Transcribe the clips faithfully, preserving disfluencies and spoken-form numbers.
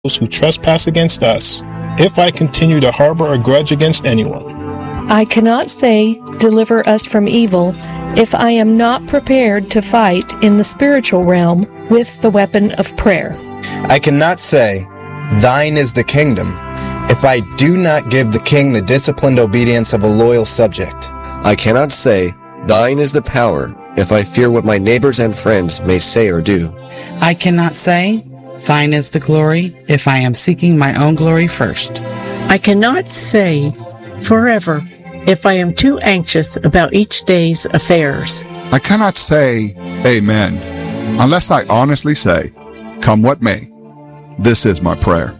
those who trespass against us, if I continue to harbor a grudge against anyone. I cannot say, deliver us from evil, if I am not prepared to fight in the spiritual realm with the weapon of prayer. I cannot say, thine is the kingdom, if I do not give the king the disciplined obedience of a loyal subject. I cannot say, thine is the power, if I fear what my neighbors and friends may say or do. I cannot say, thine is the glory, if I am seeking my own glory first. I cannot say, forever, if I am too anxious about each day's affairs. I cannot say, amen, unless I honestly say, come what may. This is my prayer.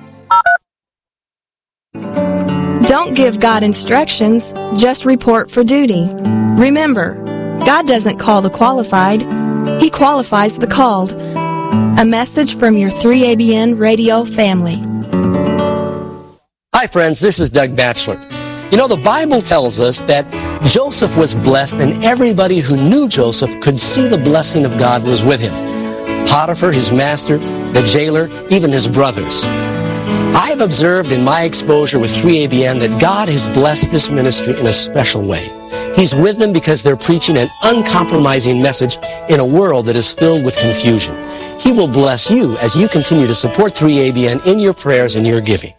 Don't give God instructions, just report for duty. Remember, God doesn't call the qualified, He qualifies the called. A message from your three A B N radio family. Hi friends, this is Doug Batchelor. You know, the Bible tells us that Joseph was blessed and everybody who knew Joseph could see the blessing of God was with him. Potiphar, his master, the jailer, even his brothers. I have observed in my exposure with three A B N that God has blessed this ministry in a special way. He's with them because they're preaching an uncompromising message in a world that is filled with confusion. He will bless you as you continue to support three A B N in your prayers and your giving.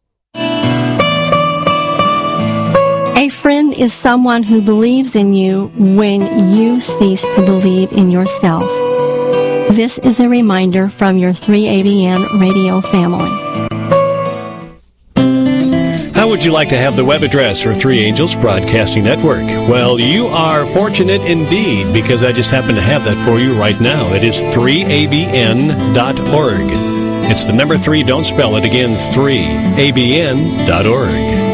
A friend is someone who believes in you when you cease to believe in yourself. This is a reminder from your three A B N radio family. How would you like to have the web address for Three Angels Broadcasting Network? Well, you are fortunate indeed, because I just happen to have that for you right now. It is three A B N dot org. It's the number three, don't spell it again, three A B N dot org.